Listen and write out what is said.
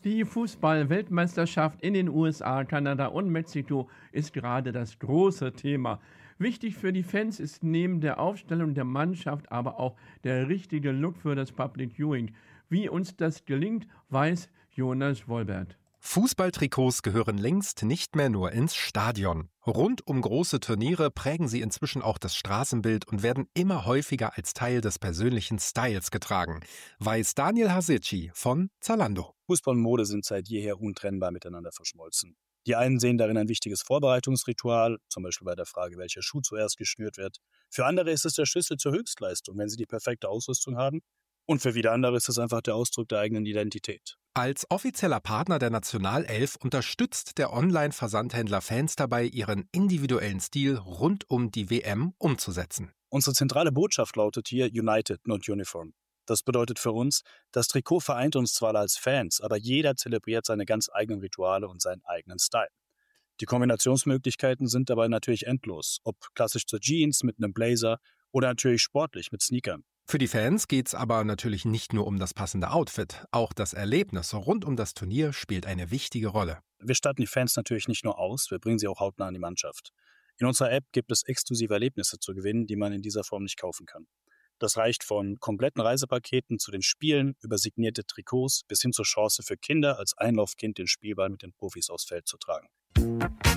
Die Fußball-Weltmeisterschaft in den USA, Kanada und Mexiko ist gerade das große Thema. Wichtig für die Fans ist neben der Aufstellung der Mannschaft aber auch der richtige Look für das Public Viewing. Wie uns das gelingt, weiß Jonas Wolbert. Fußballtrikots gehören längst nicht mehr nur ins Stadion. Rund um große Turniere prägen sie inzwischen auch das Straßenbild und werden immer häufiger als Teil des persönlichen Styles getragen, weiß Daniel Hasici von Zalando. Fußball und Mode sind seit jeher untrennbar miteinander verschmolzen. Die einen sehen darin ein wichtiges Vorbereitungsritual, zum Beispiel bei der Frage, welcher Schuh zuerst geschnürt wird. Für andere ist es der Schlüssel zur Höchstleistung, wenn sie die perfekte Ausrüstung haben. Und für wieder andere ist es einfach der Ausdruck der eigenen Identität. Als offizieller Partner der Nationalelf unterstützt der Online-Versandhändler Fans dabei, ihren individuellen Stil rund um die WM umzusetzen. Unsere zentrale Botschaft lautet hier United, not Uniform. Das bedeutet für uns, das Trikot vereint uns zwar als Fans, aber jeder zelebriert seine ganz eigenen Rituale und seinen eigenen Style. Die Kombinationsmöglichkeiten sind dabei natürlich endlos, ob klassisch zur Jeans mit einem Blazer oder natürlich sportlich mit Sneakern. Für die Fans geht's aber natürlich nicht nur um das passende Outfit. Auch das Erlebnis rund um das Turnier spielt eine wichtige Rolle. Wir statten die Fans natürlich nicht nur aus, wir bringen sie auch hautnah an die Mannschaft. In unserer App gibt es exklusive Erlebnisse zu gewinnen, die man in dieser Form nicht kaufen kann. Das reicht von kompletten Reisepaketen zu den Spielen, über signierte Trikots bis hin zur Chance für Kinder als Einlaufkind den Spielball mit den Profis aufs Feld zu tragen.